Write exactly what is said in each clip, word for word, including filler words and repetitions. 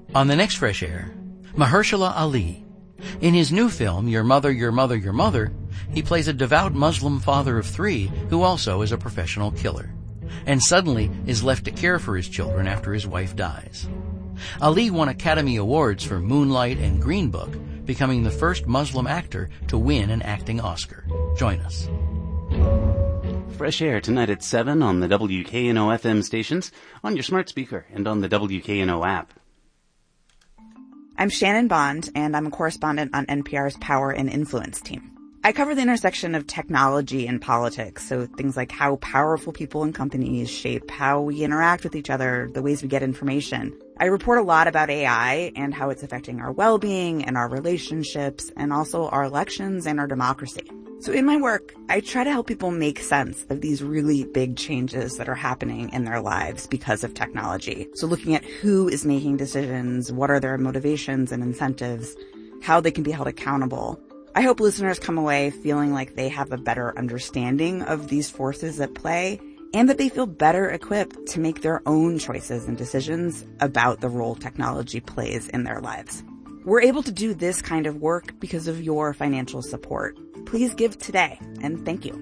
On the next Fresh Air, Mahershala Ali. In his new film, Your Mother, Your Mother, Your Mother, he plays a devout Muslim father of three who also is a professional killer, and suddenly is left to care for his children after his wife dies. Ali won Academy Awards for Moonlight and Green Book, becoming the first Muslim actor to win an acting Oscar. Join us. Fresh Air tonight at seven on the W K N O F M stations, on your smart speaker, and on the W K N O app. I'm Shannon Bond, and I'm a correspondent on N P R's Power and Influence team. I cover the intersection of technology and politics, so things like how powerful people and companies shape how we interact with each other, the ways we get information. I report a lot about A I and how it's affecting our well-being and our relationships, and also our elections and our democracy. So in my work, I try to help people make sense of these really big changes that are happening in their lives because of technology. So looking at who is making decisions, what are their motivations and incentives, how they can be held accountable. I hope listeners come away feeling like they have a better understanding of these forces at play, and that they feel better equipped to make their own choices and decisions about the role technology plays in their lives. We're able to do this kind of work because of your financial support. Please give today, and thank you.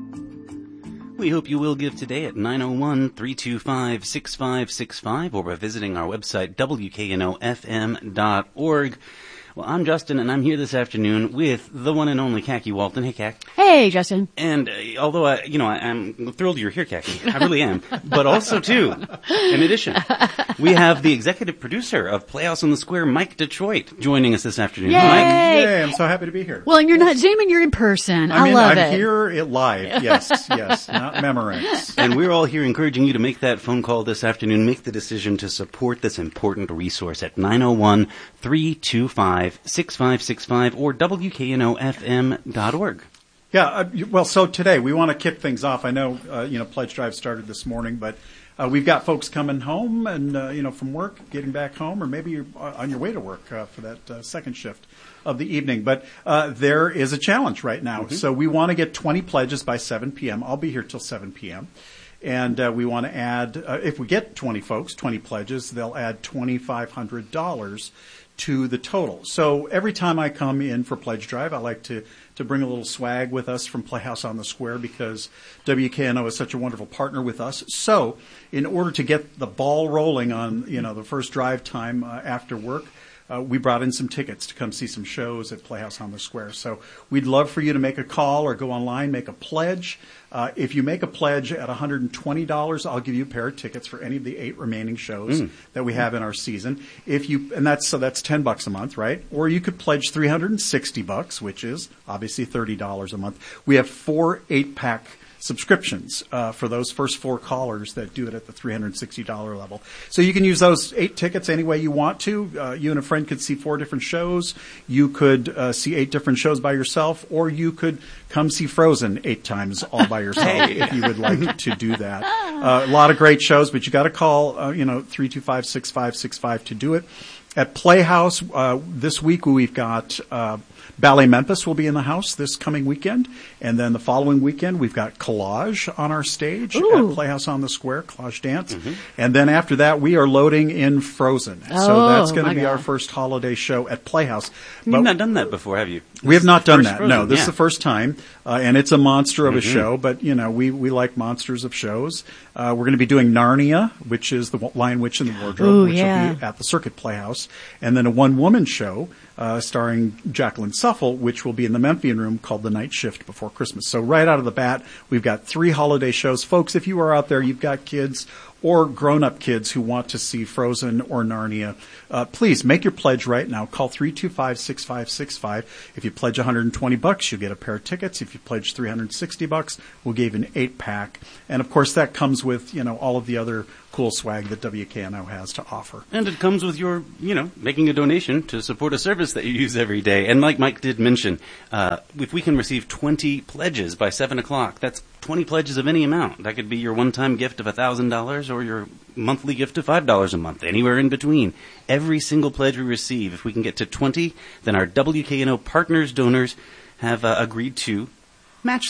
We hope you will give today at nine oh one, three two five, six five six five or by visiting our website, W K N O F M dot org. Well, I'm Justin, and I'm here this afternoon with the one and only Khaki Walton. Hey, Khaki. Hey, Justin. And uh, although, I, you know, I, I'm thrilled you're here, Khaki. I really am. But also, too, in addition, we have the executive producer of Playhouse on the Square, Mike Detroit, joining us this afternoon. Yay! Mike. Yay, I'm so happy to be here. Well, and you're not Zooming, you're in person. I, I mean, love I'm it. I'm here it live. Yes, yes, not Memorex. And we're all here encouraging you to make that phone call this afternoon. Make the decision to support this important resource at nine oh one, three two five, six five six five or W K N O F M dot org. Yeah, uh, well, so today we want to kick things off. I know, uh, you know, Pledge Drive started this morning, but uh, we've got folks coming home and, uh, you know, from work, getting back home, or maybe you're on your way to work uh, for that uh, second shift of the evening. But uh, there is a challenge right now. Mm-hmm. So we want to get twenty pledges by seven p.m. I'll be here till seven p.m. And uh, we want to add, uh, if we get twenty folks, twenty pledges, they'll add twenty-five hundred dollars to the total. So every time I come in for Pledge Drive, I like to, to bring a little swag with us from Playhouse on the Square because W K N O is such a wonderful partner with us. So in order to get the ball rolling on, you know, the first drive time uh, after work, Uh, we brought in some tickets to come see some shows at Playhouse on the Square. So we'd love for you to make a call or go online, make a pledge. Uh, if you make a pledge at one hundred twenty dollars, I'll give you a pair of tickets for any of the eight remaining shows mm. that we have in our season. If you, and that's, so that's ten bucks a month, right? Or you could pledge three hundred sixty bucks, which is obviously thirty dollars a month. We have four eight-pack subscriptions uh, for those first four callers that do it at the three hundred sixty dollars level. So you can use those eight tickets any way you want to. Uh, you and a friend could see four different shows. You could uh, see eight different shows by yourself, or you could come see Frozen eight times all by yourself if you would like to do that. Uh, a lot of great shows, but you got to call, uh, you know, three two five, six five six five to do it. At Playhouse, uh, this week we've got uh, Ballet Memphis will be in the house this coming weekend. And then the following weekend, we've got Collage on our stage Ooh. At Playhouse on the Square, Collage Dance. Mm-hmm. And then after that, we are loading in Frozen. Oh, so that's going to be God. our first holiday show at Playhouse. You've but not done that before, have you? We have not done that. Frozen, no, this yeah. is the first time. Uh, and it's a monster of a mm-hmm. show. But, you know, we, we like monsters of shows. Uh, we're going to be doing Narnia, which is the Lion, Witch, and the Wardrobe, Ooh, which yeah. will be at the Circuit Playhouse. And then a one-woman show uh, starring Jacqueline Suffel, which will be in the Memphian Room, called The Night Shift Before Christmas. So right out of the bat, we've got three holiday shows. Folks, if you are out there, you've got kids or grown-up kids who want to see Frozen or Narnia, uh, please make your pledge right now. Call three two five, six five six five. If you pledge one hundred twenty bucks, you'll get a pair of tickets. If you pledge three hundred sixty bucks, we'll give you an eight-pack. And, of course, that comes with, you know, all of the other cool swag that W K N O has to offer. And it comes with your, you know, making a donation to support a service that you use every day. And like Mike did mention, uh, if we can receive twenty pledges by seven o'clock, that's twenty pledges of any amount. That could be your one-time gift of one thousand dollars or your monthly gift of five dollars a month, anywhere in between. Every single pledge we receive, if we can get to twenty, then our W K N O partners, donors, have uh, agreed to match that.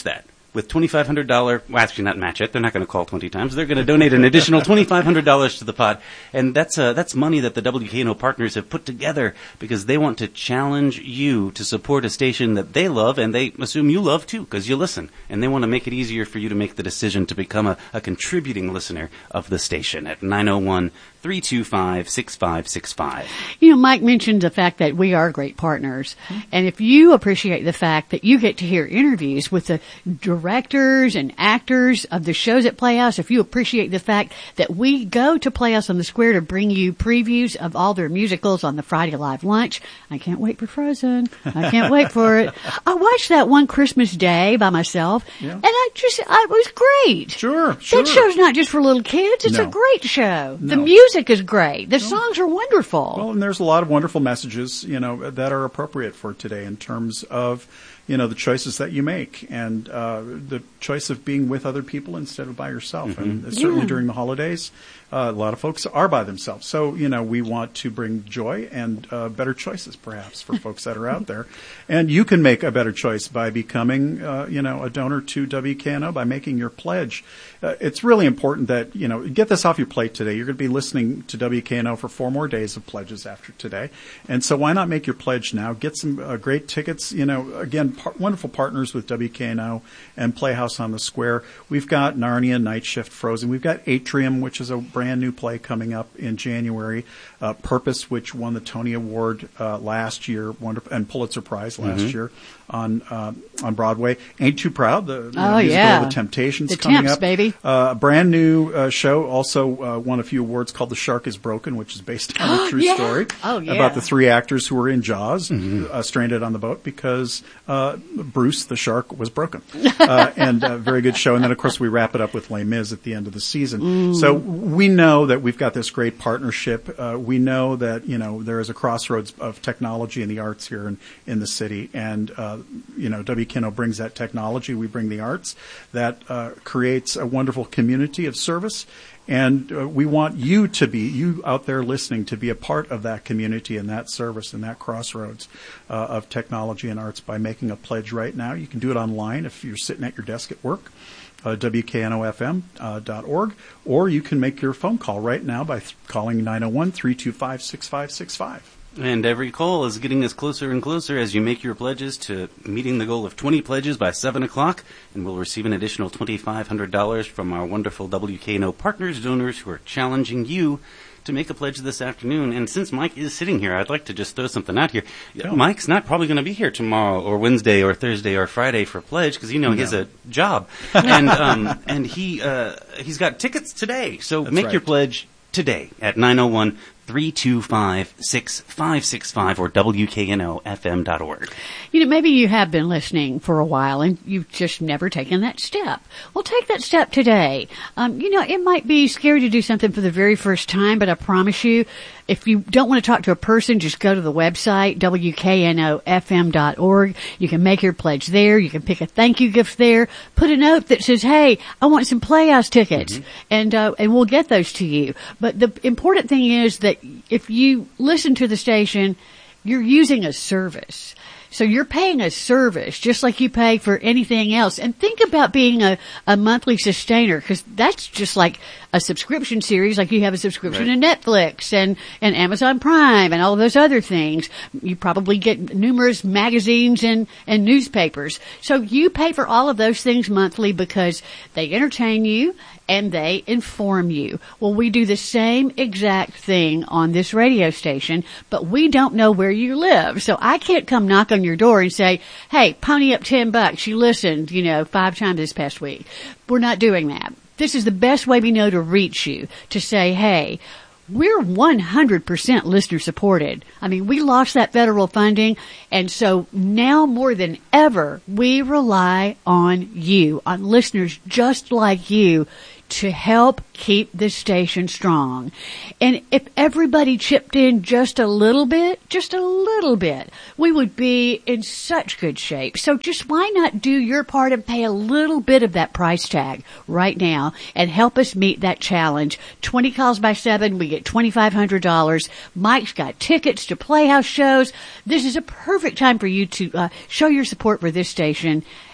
with twenty-five hundred dollars, well, actually not match it, they're not going to call twenty times, they're going to donate an additional twenty-five hundred dollars to the pod. And that's uh, that's money that the W K N O partners have put together because they want to challenge you to support a station that they love and they assume you love too because you listen. And they want to make it easier for you to make the decision to become a, a contributing listener of the station at nine oh one, three two five, six five six five. You know, Mike mentioned the fact that we are great partners. Mm-hmm. And if you appreciate the fact that you get to hear interviews with the directors and actors of the shows at Playhouse, if you appreciate the fact that we go to Playhouse on the Square to bring you previews of all their musicals on the Friday Live Lunch. I can't wait for Frozen. I can't wait for it. I watched that one Christmas Day by myself, yeah. and I just, I, it was great. Sure, sure. That show's not just for little kids. It's no. a great show. No. The music is great. The no. songs are wonderful. Well, and there's a lot of wonderful messages, you know, that are appropriate for today in terms of, you know, the choices that you make and uh, the choice of being with other people instead of by yourself. Mm-hmm. And certainly yeah. during the holidays, uh, a lot of folks are by themselves. So, you know, we want to bring joy and uh, better choices perhaps for folks that are out there. And you can make a better choice by becoming, uh, you know, a donor to W K N O by making your pledge. Uh, it's really important that, you know, get this off your plate today. You're going to be listening to W K N O for four more days of pledges after today. And so why not make your pledge now? Get some uh, great tickets. You know, again, par- wonderful partners with W K N O and Playhouse on the Square. We've got Narnia, Night Shift, Frozen. We've got Atrium, which is a brand new play coming up in January. Uh, Purpose, which won the Tony Award uh, last year, wonderful, and Pulitzer Prize last mm-hmm. year on uh, on Broadway. Ain't Too Proud, the you know, oh, musical yeah. of the Temptations the coming Temps, up. Baby. Uh, a brand new uh, show, also uh, won a few awards, called The Shark is Broken, which is based on a true yeah. story oh, yeah. about the three actors who were in Jaws, mm-hmm. uh, stranded on the boat because uh, Bruce the shark was broken. Uh, and a very good show. And then, of course, we wrap it up with Les Mis at the end of the season. Mm. So we know that we've got this great partnership. Uh, we know that, you know, there is a crossroads of technology and the arts here in, in the city. And, uh, you know, W K N O brings that technology. We bring the arts. That uh, creates a wonderful community of service. And uh, we want you to be, you out there listening, to be a part of that community and that service and that crossroads uh, of technology and arts by making a pledge right now. You can do it online if you're sitting at your desk at work, uh, W K N O F M dot org, or you can make your phone call right now by th- calling nine oh one, three two five, six five six five. And every call is getting us closer and closer as you make your pledges to meeting the goal of twenty pledges by seven o'clock. And we'll receive an additional twenty-five hundred dollars from our wonderful W K N O partners, donors who are challenging you to make a pledge this afternoon. And since Mike is sitting here, I'd like to just throw something out here. Yeah. Mike's not probably going to be here tomorrow or Wednesday or Thursday or Friday for pledge because, you know, no. he has a job. and um, and he, uh, he's got tickets today. So That's make right. your pledge today at nine oh one, three two five, six five six five or W K N O F M dot org. You know, maybe you have been listening for a while and you've just never taken that step. Well, take that step today. Um, you know, it might be scary to do something for the very first time, but I promise you, if you don't want to talk to a person, just go to the website, W K N O F M dot org. You can make your pledge there. You can pick a thank you gift there. Put a note that says, hey, I want some Playhouse tickets. Mm-hmm. And, uh, and we'll get those to you. But the important thing is that if you listen to the station, you're using a service. So you're paying a service just like you pay for anything else. And think about being a, a monthly sustainer, because that's just like a subscription series, like you have a subscription right. to Netflix and, and Amazon Prime and all those other things. You probably get numerous magazines and, and newspapers. So you pay for all of those things monthly because they entertain you and they inform you. Well, we do the same exact thing on this radio station, but we don't know where you live. So I can't come knock on your door and say, hey, pony up ten bucks. You listened, you know, five times this past week. We're not doing that. This is the best way we know to reach you, to say, hey, we're one hundred percent listener supported. I mean, we lost that federal funding, and so now more than ever, we rely on you, on listeners just like you, to help keep this station strong. And if everybody chipped in just a little bit, just a little bit, we would be in such good shape. So just why not do your part and pay a little bit of that price tag right now and help us meet that challenge. twenty calls by seven, we get twenty-five hundred dollars. Mike's got tickets to Playhouse shows. This is a perfect time for you to uh, show your support for this station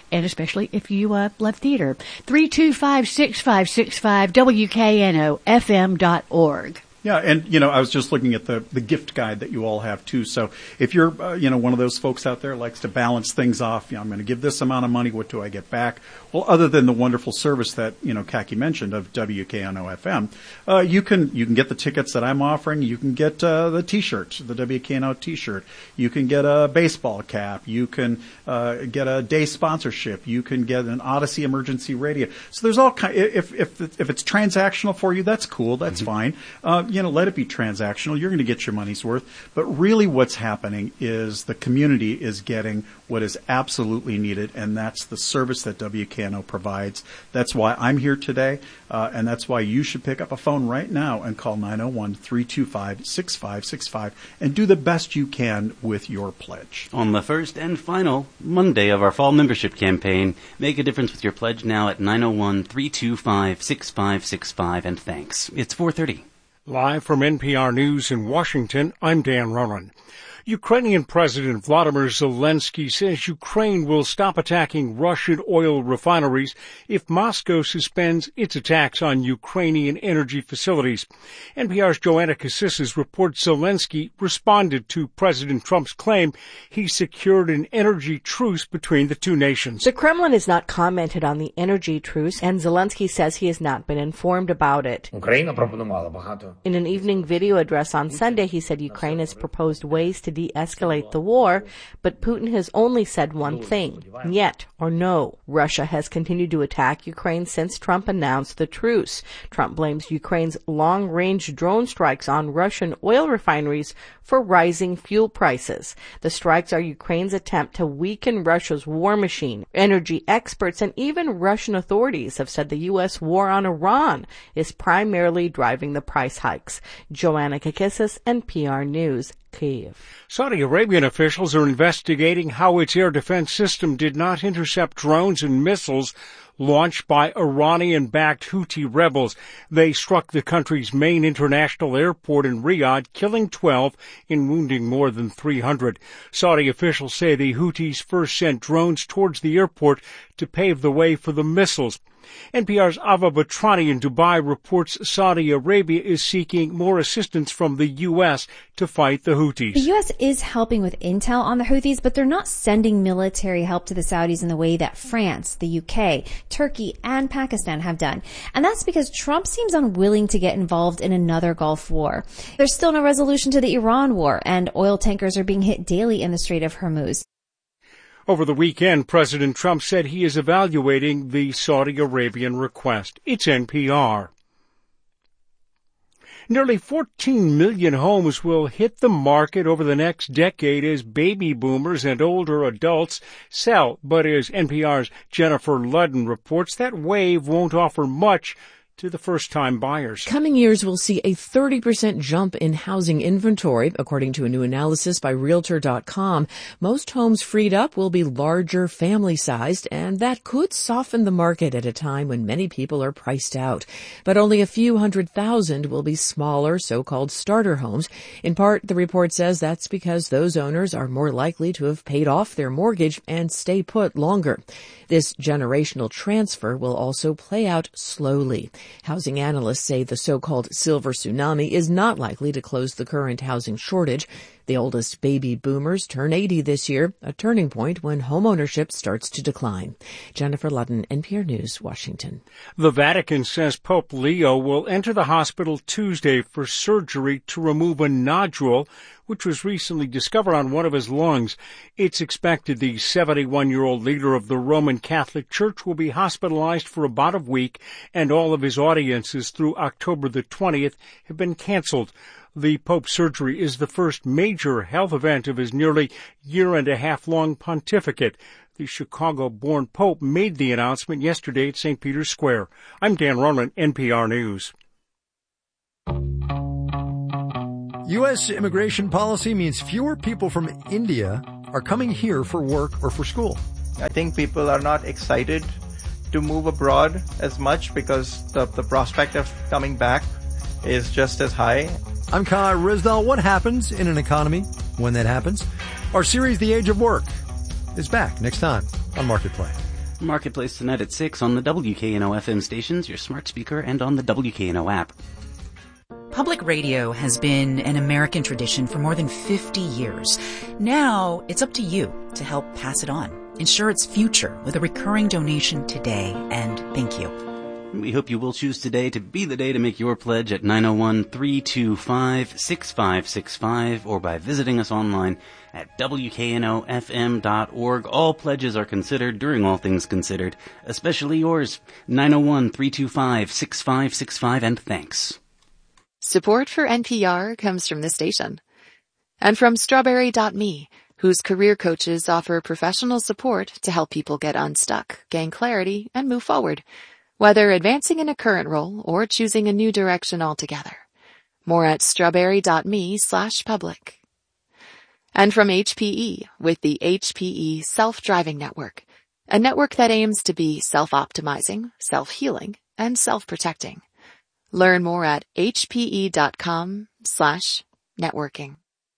and especially if you uh, love theater. three two five, six five six five, W K N O F M dot org. Yeah, and, you know, I was just looking at the, the gift guide that you all have, too. So if you're, uh, you know, one of those folks out there likes to balance things off, you know, I'm going to give this amount of money, what do I get back? Well, other than the wonderful service that, you know, Kaki mentioned of W K N O F M, uh, you can you can get the tickets that I'm offering. You can get uh, the T-shirt, the W K N O T-shirt. You can get a baseball cap. You can uh, get a day sponsorship. You can get an Odyssey emergency radio. So there's all kind. If if if it's transactional for you, that's cool. That's mm-hmm. fine. Uh, you know, let it be transactional. You're going to get your money's worth. But really, what's happening is the community is getting what is absolutely needed, and that's the service that W K N O provides. That's why I'm here today, uh, and that's why you should pick up a phone right now and call nine oh one, three two five, six five six five and do the best you can with your pledge. On the first and final Monday of our fall membership campaign, make a difference with your pledge now at nine oh one, three two five, six five six five, and thanks. It's four thirty. Live from N P R News in Washington, I'm Dan Ronan. Ukrainian President Vladimir Zelensky says Ukraine will stop attacking Russian oil refineries if Moscow suspends its attacks on Ukrainian energy facilities. N P R's Joanna Cassis reports Zelensky responded to President Trump's claim he secured an energy truce between the two nations. The Kremlin has not commented on the energy truce, and Zelensky says he has not been informed about it. In an evening video address on Sunday, he said Ukraine has proposed ways to de-escalate the war, but Putin has only said one thing, yet or no. Russia has continued to attack Ukraine since Trump announced the truce. Trump blames Ukraine's long-range drone strikes on Russian oil refineries for rising fuel prices. The strikes are Ukraine's attempt to weaken Russia's war machine. Energy experts and even Russian authorities have said the U S war on Iran is primarily driving the price hikes. Joanna Kakissis, N P R News, Kyiv. Saudi Arabian officials are investigating how its air defense system did not intercept drones and missiles launched by Iranian-backed Houthi rebels. They struck the country's main international airport in Riyadh, killing twelve and wounding more than three hundred. Saudi officials say the Houthis first sent drones towards the airport to pave the way for the missiles. N P R's Ava Batrani in Dubai reports Saudi Arabia is seeking more assistance from the U S to fight the Houthis. The U S is helping with intel on the Houthis, but they're not sending military help to the Saudis in the way that France, the U K, Turkey, and Pakistan have done. And that's because Trump seems unwilling to get involved in another Gulf war. There's still no resolution to the Iran war, and oil tankers are being hit daily in the Strait of Hormuz. Over the weekend, President Trump said he is evaluating the Saudi Arabian request. It's N P R. Nearly fourteen million homes will hit the market over the next decade as baby boomers and older adults sell. But as N P R's Jennifer Ludden reports, that wave won't offer much to the first-time buyers. Coming years will see a thirty percent jump in housing inventory, according to a new analysis by Realtor dot com. Most homes freed up will be larger, family-sized, and that could soften the market at a time when many people are priced out. But only a few hundred thousand will be smaller, so-called starter homes. In part, the report says that's because those owners are more likely to have paid off their mortgage and stay put longer. This generational transfer will also play out slowly. Housing analysts say the so-called silver tsunami is not likely to close the current housing shortage. The oldest baby boomers turn eighty this year, a turning point when homeownership starts to decline. Jennifer Ludden, N P R News, Washington. The Vatican says Pope Leo will enter the hospital Tuesday for surgery to remove a nodule which was recently discovered on one of his lungs. It's expected the seventy-one-year-old leader of the Roman Catholic Church will be hospitalized for about a week, and all of his audiences through October the twentieth have been canceled. The Pope's surgery is the first major health event of his nearly year-and-a-half-long pontificate. The Chicago-born Pope made the announcement yesterday at Saint Peter's Square. I'm Dan Ronan, N P R News. U S immigration policy means fewer people from India are coming here for work or for school. I think people are not excited to move abroad as much because the, the prospect of coming back is just as high. I'm Kai Rizdal. What happens in an economy when that happens? Our series, The Age of Work, is back next time on Marketplace. Marketplace tonight at six on the W K N O F M stations, your smart speaker, and on the W K N O app. Public radio has been an American tradition for more than fifty years. Now, it's up to you to help pass it on. Ensure its future with a recurring donation today, and thank you. We hope you will choose today to be the day to make your pledge at nine oh one, three two five, six five six five or by visiting us online at W K N O F M dot org. All pledges are considered during All Things Considered, especially yours. nine oh one, three two five, six five six five, and thanks. Support for N P R comes from this station. And from Strawberry dot me, whose career coaches offer professional support to help people get unstuck, gain clarity, and move forward, whether advancing in a current role or choosing a new direction altogether. More at strawberry dot me slash public. And from H P E with the H P E Self-Driving Network, a network that aims to be self-optimizing, self-healing, and self-protecting. Learn more at H P E dot com slash networking.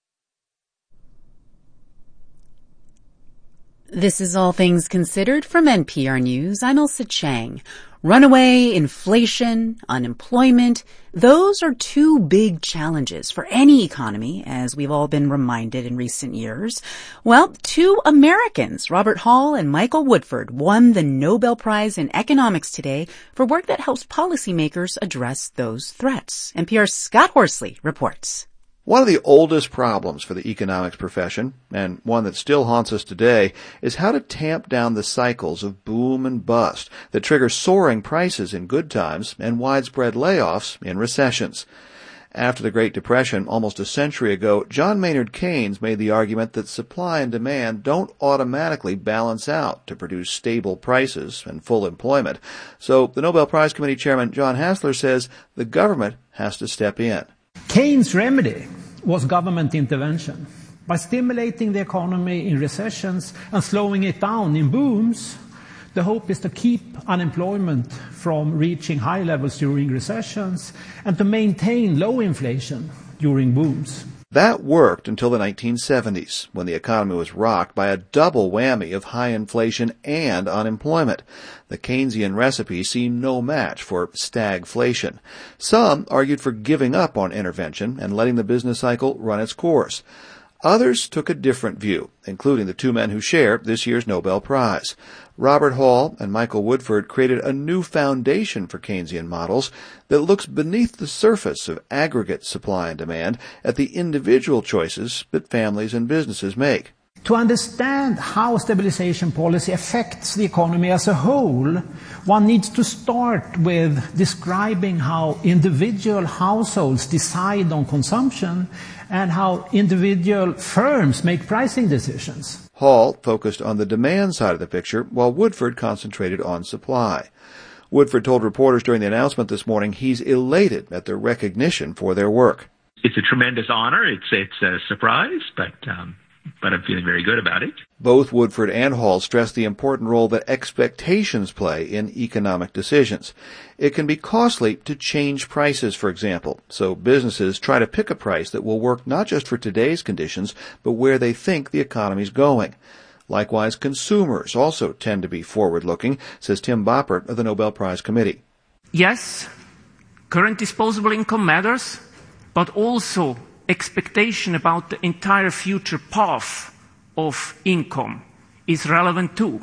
This is All Things Considered from N P R News. I'm Elsa Chang. Runaway, inflation, unemployment, those are two big challenges for any economy, as we've all been reminded in recent years. Well, two Americans, Robert Hall and Michael Woodford, won the Nobel Prize in Economics today for work that helps policymakers address those threats. N P R's Scott Horsley reports. One of the oldest problems for the economics profession, and one that still haunts us today, is how to tamp down the cycles of boom and bust that trigger soaring prices in good times and widespread layoffs in recessions. After the Great Depression almost a century ago, John Maynard Keynes made the argument that supply and demand don't automatically balance out to produce stable prices and full employment. So the Nobel Prize Committee Chairman John Hassler says the government has to step in. Keynes' remedy was government intervention. By stimulating the economy in recessions and slowing it down in booms, the hope is to keep unemployment from reaching high levels during recessions and to maintain low inflation during booms. That worked until the nineteen seventies, when the economy was rocked by a double whammy of high inflation and unemployment. The Keynesian recipe seemed no match for stagflation. Some argued for giving up on intervention and letting the business cycle run its course. Others took a different view, including the two men who share this year's Nobel Prize. Robert Hall and Michael Woodford created a new foundation for Keynesian models that looks beneath the surface of aggregate supply and demand at the individual choices that families and businesses make. To understand how stabilization policy affects the economy as a whole, one needs to start with describing how individual households decide on consumption and how individual firms make pricing decisions. Hall focused on the demand side of the picture, while Woodford concentrated on supply. Woodford told reporters during the announcement this morning he's elated at their recognition for their work. It's a tremendous honor. It's it's a surprise, but um, but I'm feeling very good about it. Both Woodford and Hall stressed the important role that expectations play in economic decisions. It can be costly to change prices, for example, so businesses try to pick a price that will work not just for today's conditions, but where they think the economy's going. Likewise, consumers also tend to be forward-looking, says Tim Boppert of the Nobel Prize Committee. Yes, current disposable income matters, but also expectation about the entire future path of income is relevant too.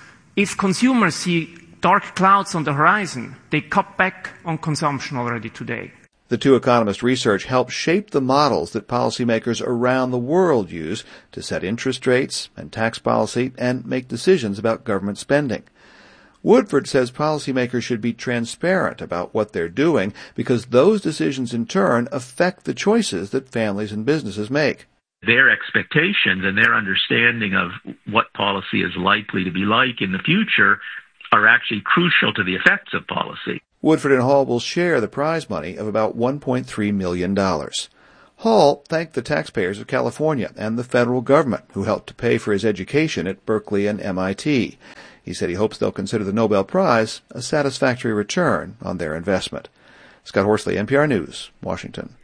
If consumers see dark clouds on the horizon, they cut back on consumption already today. The two economists' research helped shape the models that policymakers around the world use to set interest rates and tax policy and make decisions about government spending. Woodford says policymakers should be transparent about what they're doing because those decisions in turn affect the choices that families and businesses make. Their expectations and their understanding of what policy is likely to be like in the future are actually crucial to the effects of policy. Woodford and Hall will share the prize money of about one point three million dollars. Hall thanked the taxpayers of California and the federal government who helped to pay for his education at Berkeley and M I T. He said he hopes they'll consider the Nobel Prize a satisfactory return on their investment. Scott Horsley, N P R News, Washington.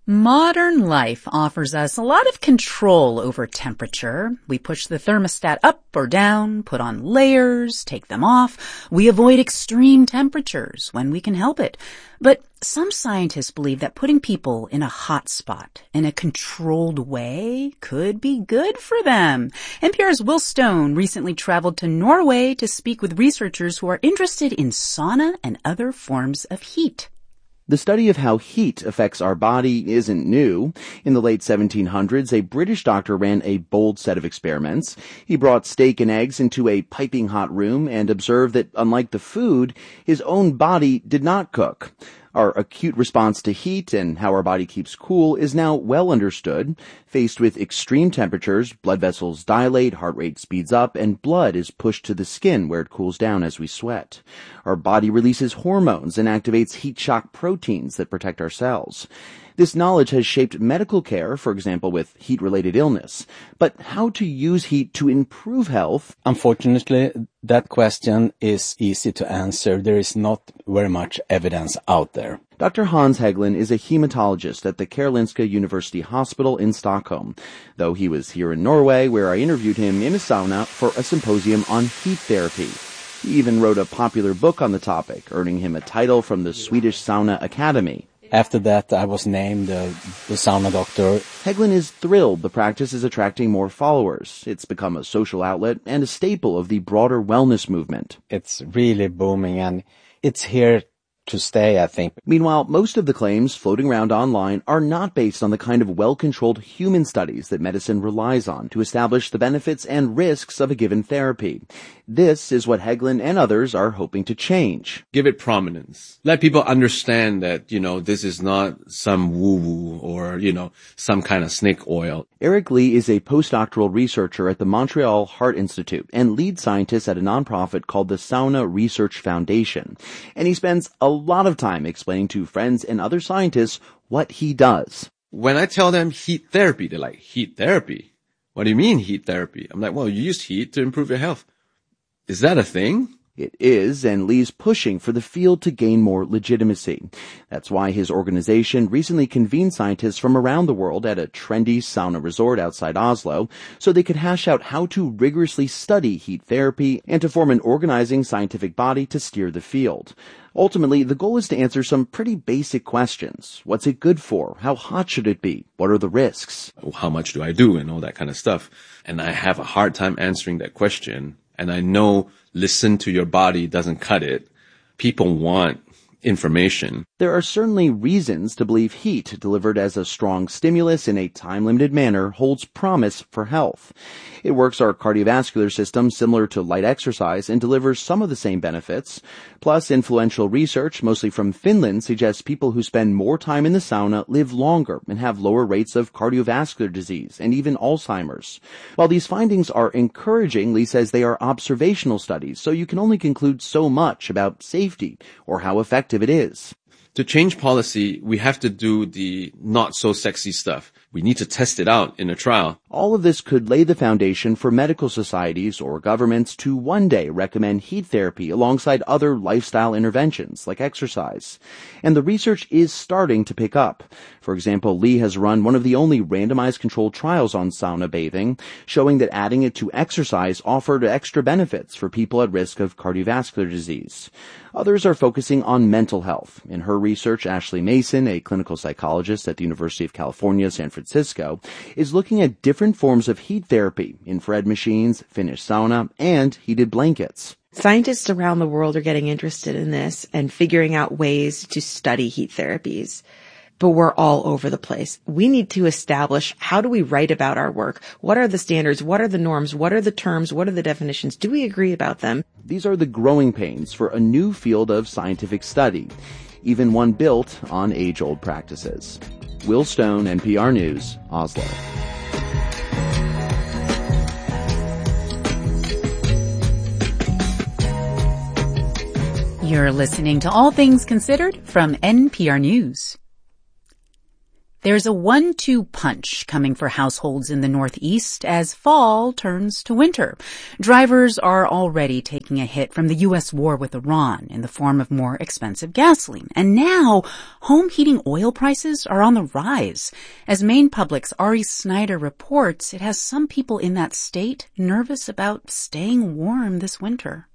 Modern life offers us a lot of control over temperature. We push the thermostat up or down, put on layers, take them off. We avoid extreme temperatures when we can help it. But some scientists believe that putting people in a hot spot in a controlled way could be good for them. N P R's Will Stone recently traveled to Norway to speak with researchers who are interested in sauna and other forms of heat. The study of how heat affects our body isn't new. In the late seventeen hundreds, a British doctor ran a bold set of experiments. He brought steak and eggs into a piping hot room and observed that, unlike the food, his own body did not cook. Our acute response to heat and how our body keeps cool is now well understood. Faced with extreme temperatures, blood vessels dilate, heart rate speeds up, and blood is pushed to the skin where it cools down as we sweat. Our body releases hormones and activates heat shock proteins that protect our cells. This knowledge has shaped medical care, for example, with heat-related illness. But how to use heat to improve health? Unfortunately, that question is easy to answer. There is not very much evidence out there. Doctor Hans Hägglund is a hematologist at the Karolinska University Hospital in Stockholm, though he was here in Norway, where I interviewed him in a sauna for a symposium on heat therapy. He even wrote a popular book on the topic, earning him a title from the Swedish Sauna Academy. After that, I was named uh, the sauna doctor. Hägglund is thrilled the practice is attracting more followers. It's become a social outlet and a staple of the broader wellness movement. It's really booming, and it's here to stay, I think. Meanwhile, most of the claims floating around online are not based on the kind of well-controlled human studies that medicine relies on to establish the benefits and risks of a given therapy. This is what Hägglund and others are hoping to change. Give it prominence. Let people understand that, you know, this is not some woo-woo or, you know, some kind of snake oil. Eric Lee is a postdoctoral researcher at the Montreal Heart Institute and lead scientist at a nonprofit called the Sauna Research Foundation. And he spends a lot of time explaining to friends and other scientists what he does. When I tell them heat therapy, they're like, heat therapy? What do you mean heat therapy? I'm like, well, you use heat to improve your health. Is that a thing? It is, and Lee's pushing for the field to gain more legitimacy. That's why his organization recently convened scientists from around the world at a trendy sauna resort outside Oslo so they could hash out how to rigorously study heat therapy and to form an organizing scientific body to steer the field. Ultimately, the goal is to answer some pretty basic questions. What's it good for? How hot should it be? What are the risks? How much do I do? And all that kind of stuff. And I have a hard time answering that question. And I know listen to your body doesn't cut it. People want information. There are certainly reasons to believe heat delivered as a strong stimulus in a time-limited manner holds promise for health. It works our cardiovascular system similar to light exercise and delivers some of the same benefits. Plus, influential research, mostly from Finland, suggests people who spend more time in the sauna live longer and have lower rates of cardiovascular disease and even Alzheimer's. While these findings are encouraging, Lee says they are observational studies, so you can only conclude so much about safety or how effective it is. To change policy, we have to do the not so sexy stuff. We need to test it out in a trial. All of this could lay the foundation for medical societies or governments to one day recommend heat therapy alongside other lifestyle interventions like exercise. And the research is starting to pick up. For example, Lee has run one of the only randomized controlled trials on sauna bathing, showing that adding it to exercise offered extra benefits for people at risk of cardiovascular disease. Others are focusing on mental health. In her research, Ashley Mason, a clinical psychologist at the University of California, San Francisco, is looking at different forms of heat therapy, infrared machines, Finnish sauna, and heated blankets. Scientists around the world are getting interested in this and figuring out ways to study heat therapies. But we're all over the place. We need to establish, how do we write about our work? What are the standards? What are the norms? What are the terms? What are the definitions? Do we agree about them? These are the growing pains for a new field of scientific study, even one built on age-old practices. Will Stone, N P R News, Oslo. You're listening to All Things Considered from N P R News. There's a one two punch coming for households in the Northeast as fall turns to winter. Drivers are already taking a hit from the U S war with Iran in the form of more expensive gasoline. And now, home heating oil prices are on the rise. As Maine Public's Ari Snyder reports, it has some people in that state nervous about staying warm this winter.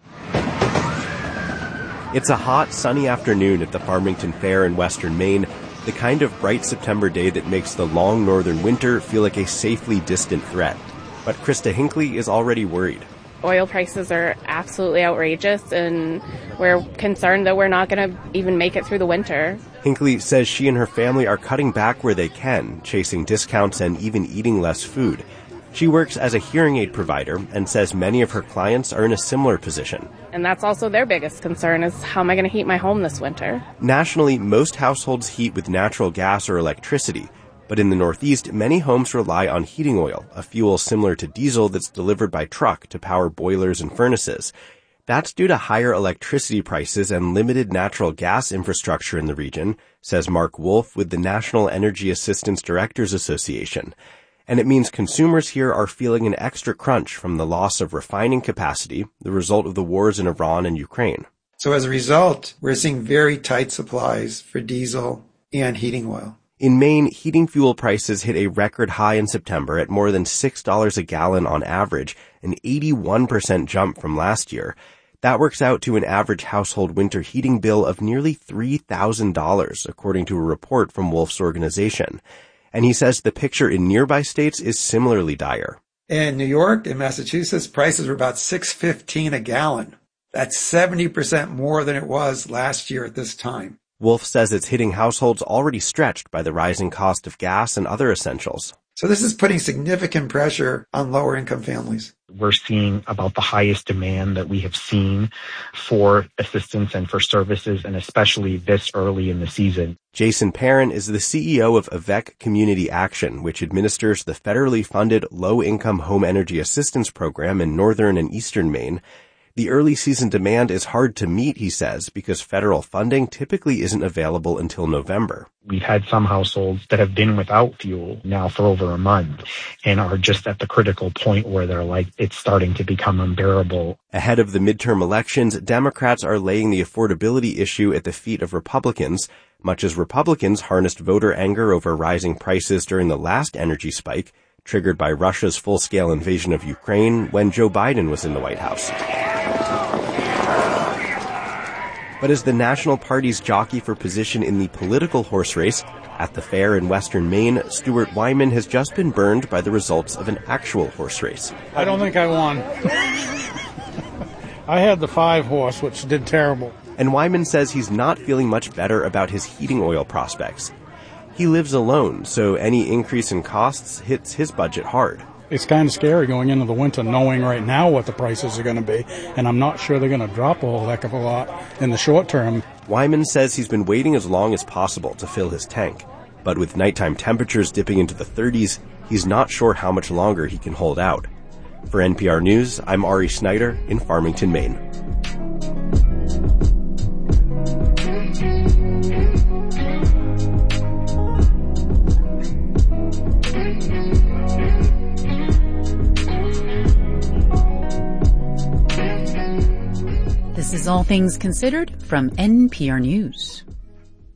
It's a hot, sunny afternoon at the Farmington Fair in western Maine. The kind of bright September day that makes the long northern winter feel like a safely distant threat. But Krista Hinckley is already worried. Oil prices are absolutely outrageous, and we're concerned that we're not going to even make it through the winter. Hinckley says she and her family are cutting back where they can, chasing discounts and even eating less food. She works as a hearing aid provider and says many of her clients are in a similar position. And that's also their biggest concern is, how am I going to heat my home this winter? Nationally, most households heat with natural gas or electricity. But in the Northeast, many homes rely on heating oil, a fuel similar to diesel that's delivered by truck to power boilers and furnaces. That's due to higher electricity prices and limited natural gas infrastructure in the region, says Mark Wolf with the National Energy Assistance Directors Association. And it means consumers here are feeling an extra crunch from the loss of refining capacity, the result of the wars in Iran and Ukraine. So as a result, we're seeing very tight supplies for diesel and heating oil. In Maine, heating fuel prices hit a record high in September at more than six dollars a gallon on average, an eighty-one percent jump from last year. That works out to an average household winter heating bill of nearly three thousand dollars, according to a report from Wolf's organization. And he says the picture in nearby states is similarly dire. In New York and Massachusetts, prices were about six dollars and fifteen cents a gallon. That's seventy percent more than it was last year at this time. Wolf says it's hitting households already stretched by the rising cost of gas and other essentials. So this is putting significant pressure on lower income families. We're seeing about the highest demand that we have seen for assistance and for services, and especially this early in the season. Jason Perrin is the C E O of Avec Community Action, which administers the federally funded low-income home energy assistance program in northern and eastern Maine. The early season demand is hard to meet, he says, because federal funding typically isn't available until November. We've had some households that have been without fuel now for over a month and are just at the critical point where they're like, it's starting to become unbearable. Ahead of the midterm elections, Democrats are laying the affordability issue at the feet of Republicans, much as Republicans harnessed voter anger over rising prices during the last energy spike, triggered by Russia's full-scale invasion of Ukraine when Joe Biden was in the White House. But as the National Party's jockey for position in the political horse race at the fair in western Maine, Stuart Wyman has just been burned by the results of an actual horse race. I don't think I won. I had the five horse, which did terrible. And Wyman says he's not feeling much better about his heating oil prospects. He lives alone, so any increase in costs hits his budget hard. It's kind of scary going into the winter knowing right now what the prices are going to be, and I'm not sure they're going to drop a whole heck of a lot in the short term. Wyman says he's been waiting as long as possible to fill his tank, but with nighttime temperatures dipping into the thirties, he's not sure how much longer he can hold out. For N P R News, I'm Ari Snyder in Farmington, Maine. This is All Things Considered from N P R News.